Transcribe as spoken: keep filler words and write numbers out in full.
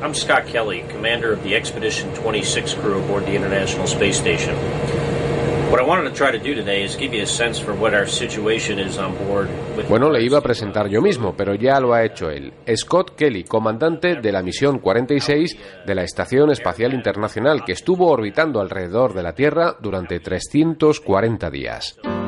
I'm Scott Kelly, commander of the Expedition twenty-six crew aboard the International Space Station. What I wanted to try to do today is give you a sense for what our situation is on board. Bueno, le iba a presentar yo mismo, pero ya lo ha hecho él. Scott Kelly, comandante de la misión cuarenta y seis de la Estación Espacial Internacional, que estuvo orbitando alrededor de la Tierra durante trescientos cuarenta días.